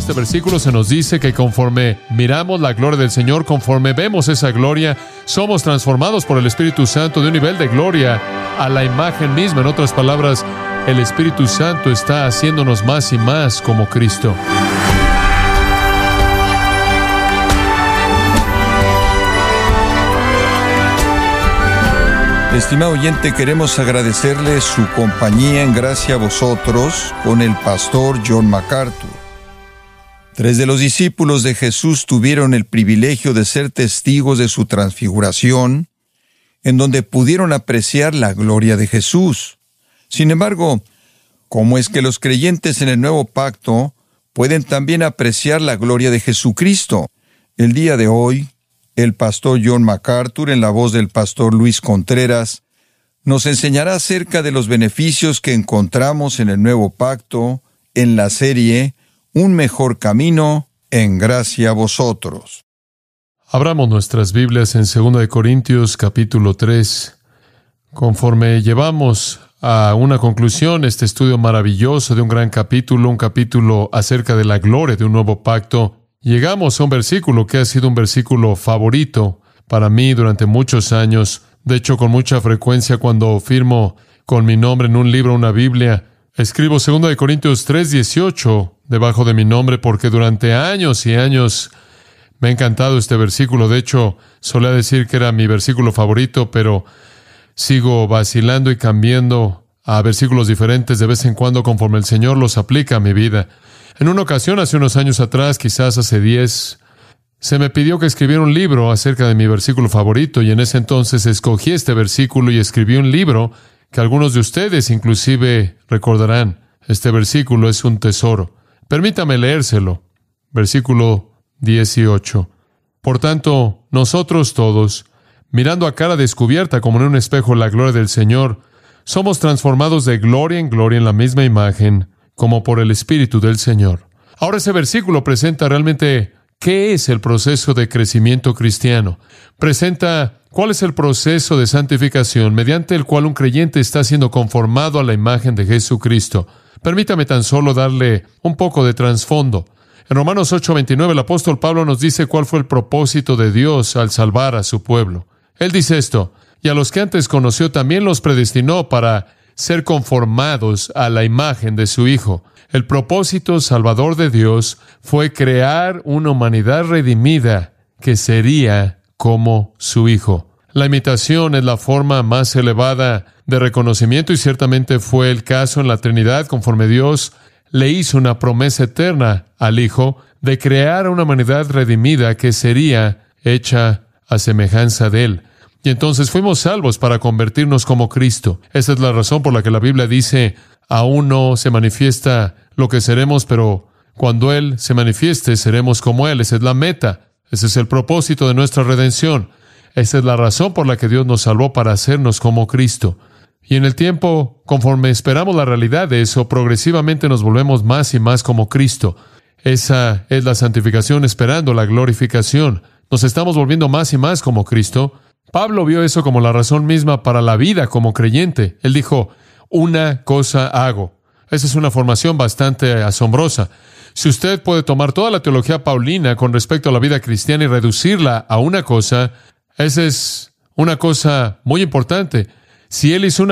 este versículo se nos dice que conforme miramos la gloria del Señor, conforme vemos esa gloria, somos transformados por el Espíritu Santo de un nivel de gloria a la imagen misma. En otras palabras, el Espíritu Santo está haciéndonos más y más como Cristo. Estimado oyente, queremos agradecerle su compañía en Gracia a Vosotros con el pastor John MacArthur. 3 de los discípulos de Jesús tuvieron el privilegio de ser testigos de su transfiguración, en donde pudieron apreciar la gloria de Jesús. Sin embargo, ¿cómo es que los creyentes en el Nuevo Pacto pueden también apreciar la gloria de Jesucristo? El día de hoy, el pastor John MacArthur, en la voz del pastor Luis Contreras, nos enseñará acerca de los beneficios que encontramos en el Nuevo Pacto en la serie Un mejor camino en gracia a vosotros. Abramos nuestras Biblias en 2 Corintios capítulo 3. Conforme llevamos a una conclusión este estudio maravilloso de un gran capítulo, un capítulo acerca de la gloria de un nuevo pacto, llegamos a un versículo que ha sido un versículo favorito para mí durante muchos años. De hecho, con mucha frecuencia cuando firmo con mi nombre en un libro, una Biblia, escribo 2 Corintios 3:18 debajo de mi nombre porque durante años y años me ha encantado este versículo. De hecho, solía decir que era mi versículo favorito, pero sigo vacilando y cambiando a versículos diferentes de vez en cuando conforme el Señor los aplica a mi vida. En una ocasión, hace unos años atrás, quizás hace 10, se me pidió que escribiera un libro acerca de mi versículo favorito, y en ese entonces escogí este versículo y escribí un libro que algunos de ustedes inclusive recordarán. Este versículo es un tesoro. Permítame leérselo. Versículo 18. Por tanto, nosotros todos, mirando a cara descubierta como en un espejo la gloria del Señor, somos transformados de gloria en la misma imagen, como por el Espíritu del Señor. Ahora ese versículo presenta realmente qué es el proceso de crecimiento cristiano. Presenta cuál es el proceso de santificación mediante el cual un creyente está siendo conformado a la imagen de Jesucristo. Permítame tan solo darle un poco de trasfondo. En Romanos 8:29 el apóstol Pablo nos dice cuál fue el propósito de Dios al salvar a su pueblo. Él dice esto: y a los que antes conoció también los predestinó para ser conformados a la imagen de su Hijo. El propósito salvador de Dios fue crear una humanidad redimida que sería como su Hijo. La imitación es la forma más elevada de reconocimiento y ciertamente fue el caso en la Trinidad conforme Dios le hizo una promesa eterna al Hijo de crear una humanidad redimida que sería hecha a semejanza de Él. Y entonces fuimos salvos para convertirnos como Cristo. Esa es la razón por la que la Biblia dice, aún no se manifiesta lo que seremos, pero cuando Él se manifieste, seremos como Él. Esa es la meta. Ese es el propósito de nuestra redención. Esa es la razón por la que Dios nos salvó, para hacernos como Cristo. Y en el tiempo, conforme esperamos la realidad de eso, progresivamente nos volvemos más y más como Cristo. Esa es la santificación, esperando la glorificación. Nos estamos volviendo más y más como Cristo. Pablo vio eso como la razón misma para la vida como creyente. Él dijo, una cosa hago. Esa es una formación bastante asombrosa. Si usted puede tomar toda la teología paulina con respecto a la vida cristiana y reducirla a una cosa, esa es una cosa muy importante. Si él hizo una